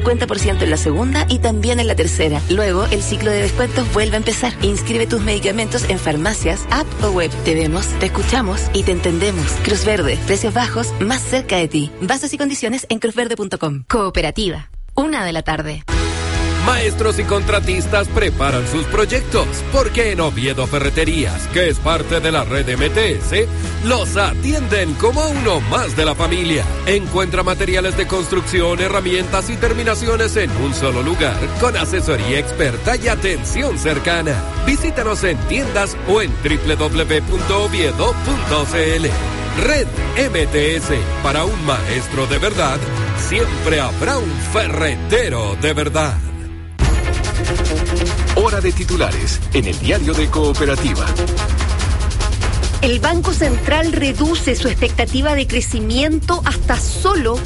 50% en la segunda y también en la tercera. Luego, el ciclo de descuentos vuelve a empezar. Inscribe tus medicamentos en farmacias, app o web. Te vemos, te escuchamos y te entendemos. Cruz Verde, precios bajos más cerca de ti. Bases y condiciones en cruzverde.com. Cooperativa, 1:00 p.m. Maestros y contratistas preparan sus proyectos, porque en Oviedo Ferreterías, que es parte de la red MTS, los atienden como uno más de la familia. Encuentra materiales de construcción, herramientas y terminaciones en un solo lugar, con asesoría experta y atención cercana. Visítanos en tiendas o en www.oviedo.cl. Red MTS, para un maestro de verdad, siempre habrá un ferretero de verdad. Hora de titulares en el diario de Cooperativa. El Banco Central reduce su expectativa de crecimiento hasta solo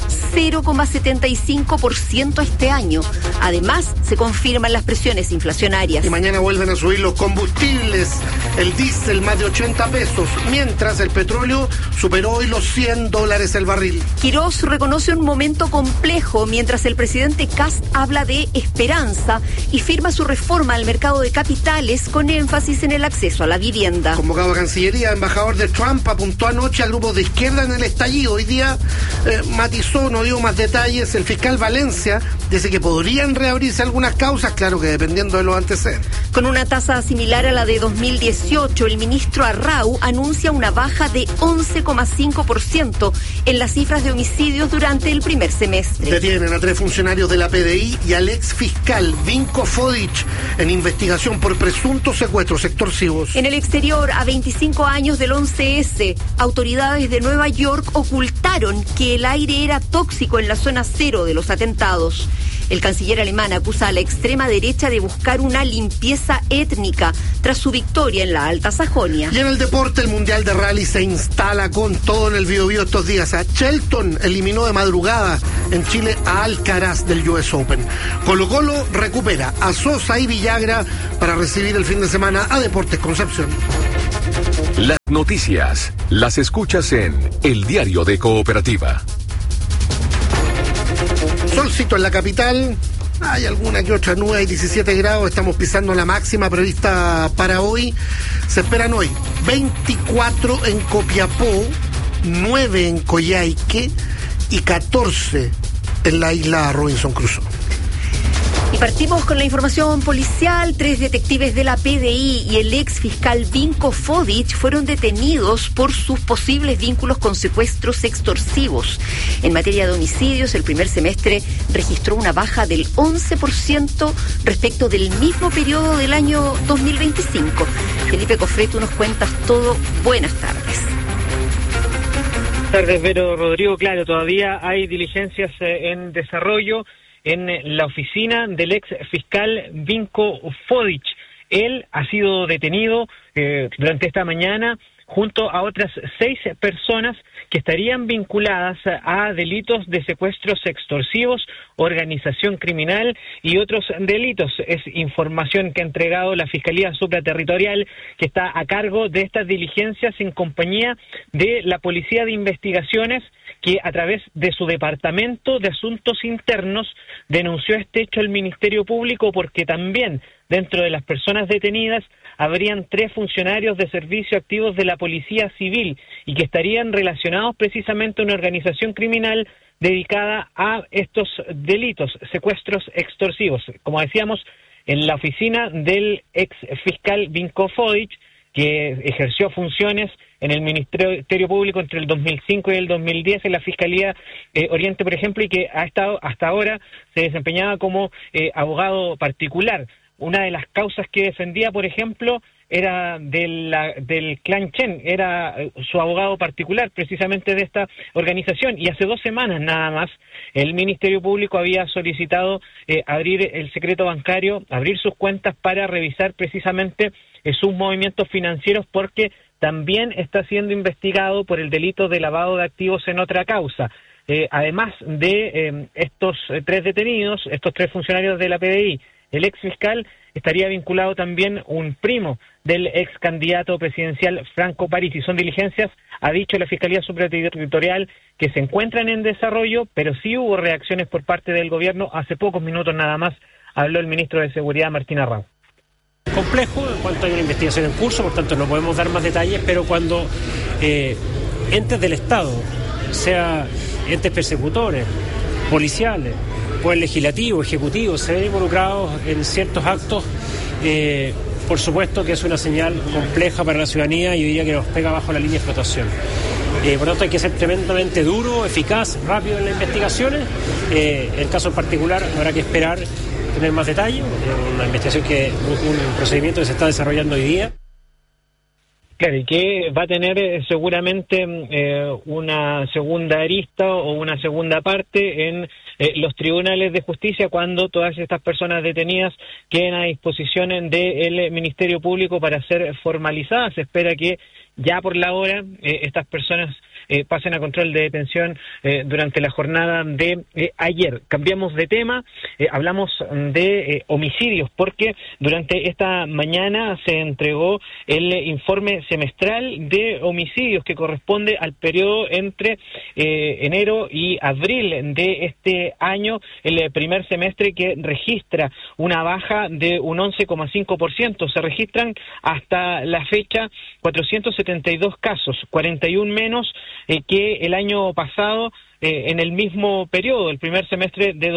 0,75% este año. Además, se confirman las presiones inflacionarias. Y mañana vuelven a subir los combustibles, el diésel más de 80 pesos, mientras el petróleo superó hoy los $100 el barril. Quirós reconoce un momento complejo mientras el presidente Kast habla de esperanza y firma su reforma al mercado de capitales con énfasis en el acceso a la vivienda. Convocado a Cancillería, embajador de Trump apuntó anoche al grupo de izquierda en el estallido. Hoy día matizó, no dio más detalles. El fiscal Valencia dice que podrían reabrirse algunas causas, claro que dependiendo de los antecedentes. Con una tasa similar a la de 2018, el ministro Arrau anuncia una baja de 11,5% en las cifras de homicidios durante el primer semestre. Detienen a 3 funcionarios de la PDI y al ex fiscal Vinko Fodic en investigación por presuntos secuestros extorsivos. En el exterior, a 25 años del 11S, autoridades de Nueva York ocultaron que el aire era tóxico en la zona cero de los atentados. El canciller alemán acusa a la extrema derecha de buscar una limpieza étnica tras su victoria en la Alta Sajonia. Y en el deporte, el Mundial de Rally se instala con todo en el Biobío estos días. A Shelton eliminó de madrugada en Chile a Alcaraz del US Open. Colo-Colo recupera a Sosa y Villagra para recibir el fin de semana a Deportes Concepción. Las noticias las escuchas en el diario de Cooperativa. Solcito en la capital, hay alguna que otra nube, hay 17 grados, estamos pisando la máxima prevista para hoy. Se esperan hoy 24 en Copiapó, 9 en Coyhaique y 14 en la isla Robinson Crusoe. Y partimos con la información policial. 3 detectives de la PDI y el ex fiscal Vinko Fodic fueron detenidos por sus posibles vínculos con secuestros extorsivos. En materia de homicidios, el primer semestre registró una baja del 11% respecto del mismo periodo del año 2025. Felipe Cofré, tú nos cuentas todo. Buenas tardes. Buenas tardes, Vero, Rodrigo. Claro, todavía hay diligencias en desarrollo en la oficina del ex fiscal Vinko Fodic. Él ha sido detenido durante esta mañana junto a otras 6 personas que estarían vinculadas a delitos de secuestros extorsivos, organización criminal y otros delitos. Es información que ha entregado la Fiscalía Supraterritorial, que está a cargo de estas diligencias en compañía de la Policía de Investigaciones, que a través de su Departamento de Asuntos Internos denunció este hecho al Ministerio Público, porque también dentro de las personas detenidas habrían 3 funcionarios de servicio activos de la Policía Civil y que estarían relacionados precisamente a una organización criminal dedicada a estos delitos, secuestros extorsivos. Como decíamos, en la oficina del ex fiscal Vinko Fodic, que ejerció funciones en el Ministerio Público entre el 2005 y el 2010 en la Fiscalía Oriente, por ejemplo, y que ha estado hasta ahora se desempeñaba como abogado particular. Una de las causas que defendía, por ejemplo, era del clan Chen, era su abogado particular precisamente de esta organización, y hace 2 semanas nada más el Ministerio Público había solicitado abrir el secreto bancario, abrir sus cuentas para revisar precisamente sus movimientos financieros, porque también está siendo investigado por el delito de lavado de activos en otra causa. Además de estos 3 detenidos, estos 3 funcionarios de la PDI, el ex fiscal estaría vinculado también un primo del ex candidato presidencial Franco Parisi. Son diligencias, ha dicho la Fiscalía Supraterritorial, que se encuentran en desarrollo, pero sí hubo reacciones por parte del gobierno. Hace pocos minutos nada más habló el ministro de Seguridad, Martín Arrau. Complejo en cuanto hay una investigación en curso, por tanto no podemos dar más detalles, pero cuando entes del Estado, sea entes persecutores, policiales, poder legislativo, ejecutivo, se ven involucrados en ciertos actos, por supuesto que es una señal compleja para la ciudadanía y diría que nos pega bajo la línea de flotación. Por lo tanto hay que ser tremendamente duro, eficaz, rápido en las investigaciones. El caso en particular habrá que esperar tener más detalles, una investigación un procedimiento que se está desarrollando hoy día. Claro, y que va a tener seguramente una segunda arista o una segunda parte en los tribunales de justicia cuando todas estas personas detenidas queden a disposición del Ministerio Público para ser formalizadas. Se espera que ya por la hora estas personas pasen a control de detención durante la jornada de ayer. Cambiamos de tema, hablamos de homicidios, porque durante esta mañana se entregó el informe semestral de homicidios que corresponde al periodo entre enero y abril de este año, el primer semestre, que registra una baja de un 11,5%. Se registran hasta la fecha 472 casos, 41 menos que el año pasado en el mismo periodo, el primer semestre de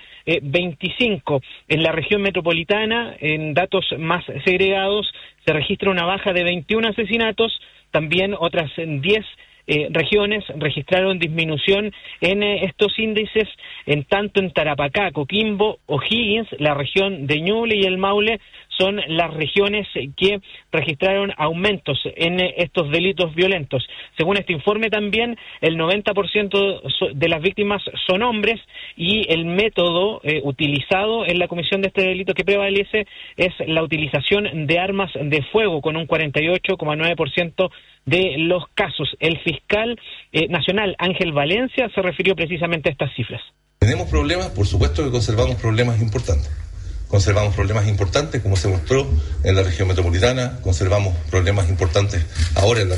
2025. En la región metropolitana, en datos más segregados, se registra una baja de 21 asesinatos, también otras 10 regiones registraron disminución en estos índices, en tanto en Tarapacá, Coquimbo, O'Higgins, la región de Ñuble y el Maule son las regiones que registraron aumentos en estos delitos violentos. Según este informe también, el 90% de las víctimas son hombres y el método utilizado en la comisión de este delito que prevalece es la utilización de armas de fuego, con un 48,9% de los casos. El fiscal nacional Ángel Valencia se refirió precisamente a estas cifras. ¿Tenemos problemas? Por supuesto que conservamos problemas importantes. Conservamos problemas importantes, como se mostró en la región metropolitana, conservamos problemas importantes ahora en la